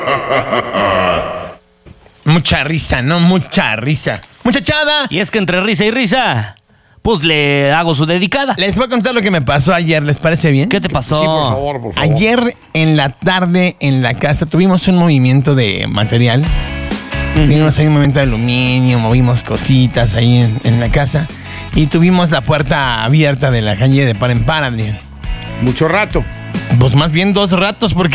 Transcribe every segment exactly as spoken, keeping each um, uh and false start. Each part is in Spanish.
Mucha risa, ¿no? Mucha risa. Muchachada. Y es que entre risa y risa, pues le hago su dedicada. Les voy a contar lo que me pasó ayer, ¿les parece bien? ¿Qué te pasó? Sí, por favor, por favor. Ayer en la tarde en la casa tuvimos un movimiento de material. Uh-huh. Tuvimos ahí un movimiento de aluminio, movimos cositas ahí en, en la casa. Y tuvimos la puerta abierta de la calle de par en par, Adrián. Mucho rato. Pues más bien dos ratos porque...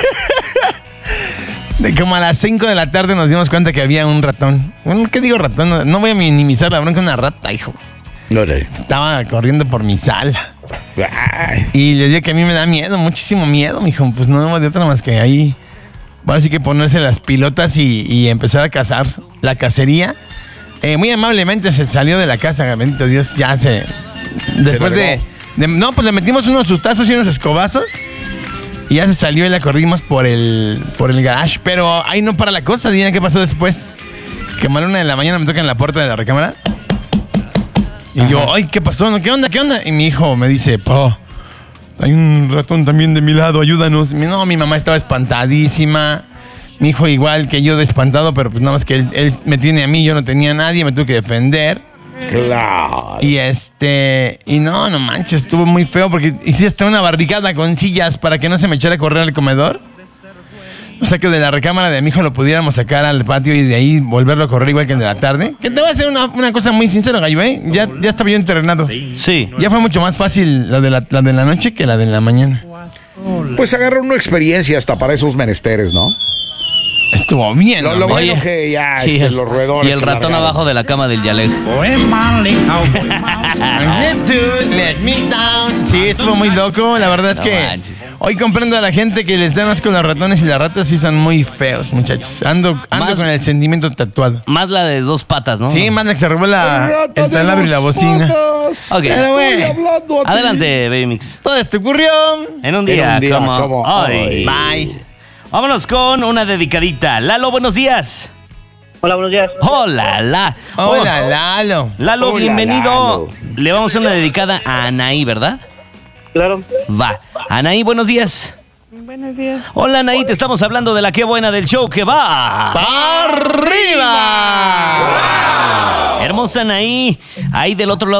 de como a las cinco de la tarde nos dimos cuenta que había un ratón. Bueno, ¿qué digo ratón? No, no voy a minimizar la bronca, una rata, hijo. No, no. Estaba corriendo por mi sala. Ay. Y le dije que a mí me da miedo, muchísimo miedo, mijo. Pues no de otra más que ahí. Bueno, sí que ponerse las pilotas y, y empezar a cazar la cacería. Eh, muy amablemente se salió de la casa, bendito Dios, ya se... Después ¿Se de, de... No, pues le metimos unos sustazos y unos escobazos. Y ya se salió y la corrimos por el, por el garage. Pero ahí no para la cosa, adivina qué pasó después. Que a la una de la mañana me tocan en la puerta de la recámara. Y Ajá. yo, ay, ¿qué pasó? ¿Qué onda? ¿Qué onda? Y mi hijo me dice, pa, hay un ratón también de mi lado, ayúdanos. No, mi mamá estaba espantadísima. Mi hijo igual que yo de espantado, pero pues nada más que él, él me tiene a mí, yo no tenía a nadie, me tuve que defender. Claro. Y este, y no, no manches, estuvo muy feo porque hice hasta una barricada con sillas para que no se me echara a correr al comedor. O sea que de la recámara de mi hijo lo pudiéramos sacar al patio y de ahí volverlo a correr igual que el de la tarde. Que te voy a hacer una, una cosa muy sincera, gallo, ¿eh? Ya, ya estaba yo entrenado. Sí. Ya fue mucho más fácil la de la, la de la noche que la de la mañana. Pues agarra una experiencia hasta para esos menesteres, ¿no? Estuvo bien. Lo, lo bueno que ya y este, el, los roedores. y el ratón abajo de la cama del Yaleg. Let me down. Sí, estuvo muy loco. La verdad es No que manches. hoy comprendo a la gente que les dan asco los ratones y las ratas sí son muy feos, muchachos. Ando, ando Más- con el sentimiento tatuado. Más la de dos patas, ¿no? Sí, más la que se robó la, el taladro y la bocina. Ok. Pero güey, Adelante, Baby Mix. todo esto ocurrió. En un día, En un día como, como hoy. hoy. Bye. Vámonos con una dedicadita. Lalo, buenos días. Hola, buenos días. Hola, la. Hola, Oh, Lalo. Lalo, Hola, bienvenido. Lalo. Le vamos a hacer una dedicada a Anaí, ¿verdad? Claro. Va. Anaí, buenos días. Buenos días. Hola, Anaí, te estamos hablando de la qué buena del show que va. ¡Arriba! Hermosa Anaí, ahí del otro lado